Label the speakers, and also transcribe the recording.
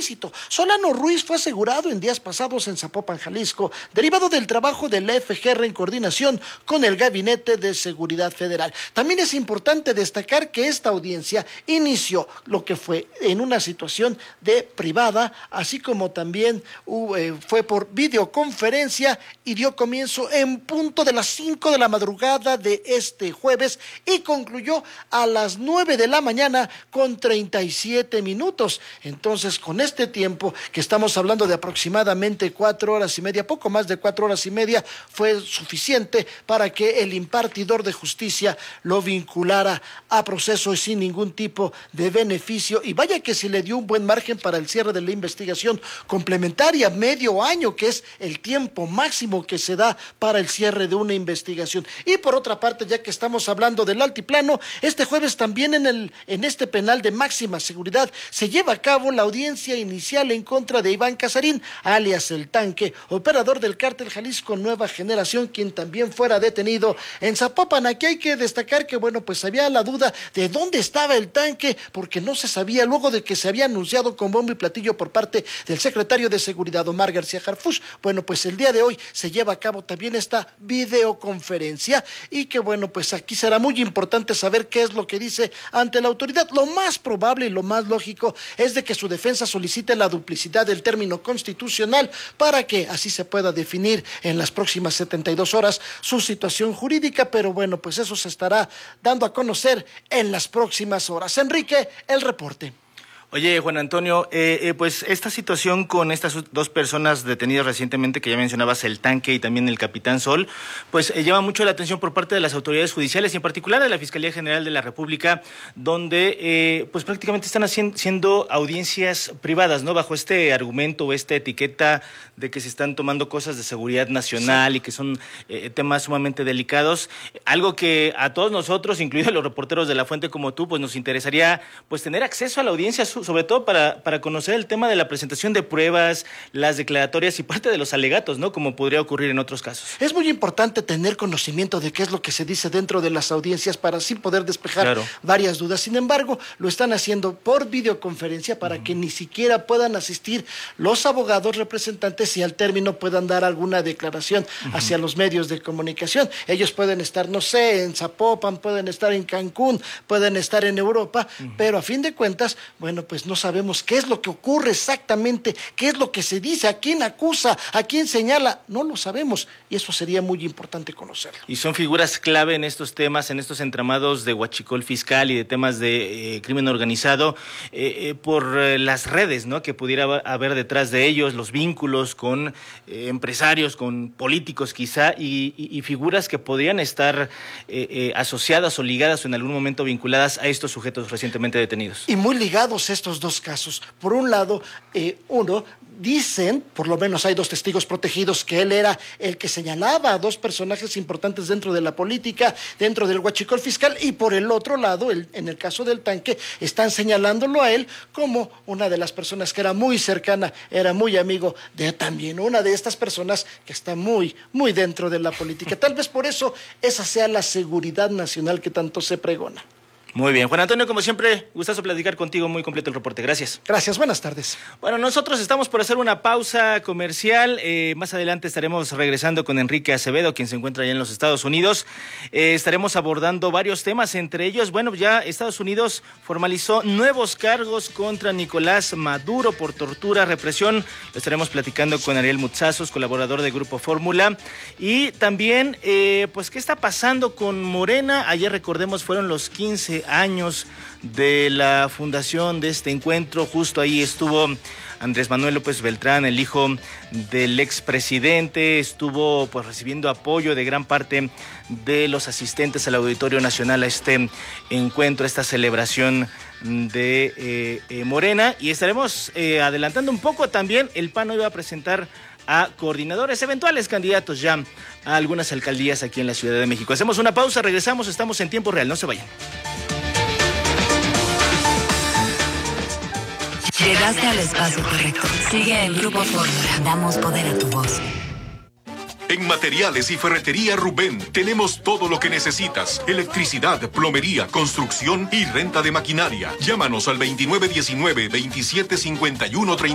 Speaker 1: tránsito. Solano Ruiz fue asegurado en días pasados en Zapopan, Jalisco, derivado del trabajo de la FGR en coordinación con el Gabinete de Seguridad Federal. También es importante destacar que esta audiencia inició lo que fue en una situación de privada, así como también fue por videoconferencia y dio comienzo en punto de las 5 de la madrugada de este jueves y concluyó a las 9 de la mañana con 37 minutos. Entonces, con este tiempo, que estamos hablando de aproximadamente 4 horas y media, poco más de 4 horas y media, fue suficiente para que el impartidor de justicia lo vinculara a proceso sin ningún tipo de beneficio. Y vaya que si le dio un buen margen para el cierre de la investigación complementaria, medio año, que es el tiempo máximo que se da para el cierre de una investigación. Y por otra parte, ya que estamos hablando del altiplano, este jueves también en este penal de máxima seguridad se lleva a cabo la audiencia inicial en contra de Iván Casarín, alias El Tanque, operador del cártel Jalisco Nueva Generación, quien también fuera detenido en Zapopan. Aquí hay que destacar que, bueno, pues había la duda de dónde estaba El Tanque, porque no se sabía, luego de que se había anunciado con bombo y platillo por parte del secretario de Seguridad, Omar García Harfuch. Bueno, pues el día de hoy se lleva a cabo también esta videoconferencia y que, bueno, pues aquí será muy importante saber qué es lo que dice ante la autoridad. Lo más probable y lo más lógico es de que su defensa solicite la duplicidad del término constitucional para que así se pueda definir en las próximas 72 horas su situación jurídica, pero bueno, pues eso se estará dando a conocer en las próximas horas. Enrique, el reporte.
Speaker 2: Oye, Juan Antonio, pues esta situación con estas dos personas detenidas recientemente, que ya mencionabas, El Tanque y también el Capitán Sol, pues llama mucho la atención por parte de las autoridades judiciales y en particular de la Fiscalía General de la República, donde pues prácticamente están haciendo audiencias privadas, ¿no? Bajo este argumento o esta etiqueta de que se están tomando cosas de seguridad nacional, sí, y que son temas sumamente delicados, algo que a todos nosotros, incluidos los reporteros de La Fuente como tú, pues nos interesaría pues tener acceso a la audiencia, sobre todo para conocer el tema de la presentación de pruebas, las declaratorias y parte de los alegatos, ¿no? Como podría ocurrir en otros casos.
Speaker 1: Es muy importante tener conocimiento de qué es lo que se dice dentro de las audiencias para así poder despejar varias dudas. Sin embargo, lo están haciendo por videoconferencia para que ni siquiera puedan asistir los abogados representantes y al término puedan dar alguna declaración hacia los medios de comunicación. Ellos pueden estar, no sé, en Zapopan, pueden estar en Cancún, pueden estar en Europa, pero a fin de cuentas, bueno, pues no sabemos qué es lo que ocurre exactamente, qué es lo que se dice, a quién acusa, a quién señala, no lo sabemos y eso sería muy importante conocerlo.
Speaker 2: Y son figuras clave en estos temas, en estos entramados de huachicol fiscal y de temas de crimen organizado, por las redes, ¿no? Que pudiera haber detrás de ellos, los vínculos con empresarios, con políticos quizá, y figuras que podrían estar asociadas o ligadas o en algún momento vinculadas a estos sujetos recientemente detenidos.
Speaker 1: Y muy ligados estos dos casos. Por un lado, dicen, por lo menos hay dos testigos protegidos, que él era el que señalaba a dos personajes importantes dentro de la política, dentro del huachicol fiscal, y por el otro lado, en el caso del Tanque, están señalándolo a él como una de las personas que era muy cercana, era muy amigo de también una de estas personas que está muy, muy dentro de la política. Tal vez por eso esa sea la seguridad nacional que tanto se pregona.
Speaker 2: Muy bien, Juan Antonio, como siempre, gustazo platicar contigo, muy completo el reporte, gracias.
Speaker 1: Gracias, buenas tardes.
Speaker 2: Bueno, nosotros estamos por hacer una pausa comercial, más adelante estaremos regresando con Enrique Acevedo, quien se encuentra allá en los Estados Unidos, estaremos abordando varios temas, entre ellos, bueno, ya Estados Unidos formalizó nuevos cargos contra Nicolás Maduro por tortura, represión, lo estaremos platicando con Ariel Mutsazos, colaborador de Grupo Fórmula, y también, pues, ¿qué está pasando con Morena? Ayer, recordemos, fueron los 15 años de la fundación de este encuentro. Justo ahí estuvo Andrés Manuel López Beltrán, el hijo del expresidente, estuvo pues recibiendo apoyo de gran parte de los asistentes al Auditorio Nacional a este encuentro, a esta celebración de Morena, y estaremos adelantando un poco también. El PAN hoy va a presentar a coordinadores, eventuales candidatos ya a algunas alcaldías aquí en la Ciudad de México. Hacemos una pausa, regresamos, estamos en tiempo real, no se vayan.
Speaker 3: Llegaste al espacio correcto. Sigue en Grupo Fórmula. Damos poder a tu voz.
Speaker 4: En Materiales y Ferretería Rubén tenemos todo lo que necesitas: electricidad, plomería, construcción y renta de maquinaria. Llámanos al 2919-2751-30.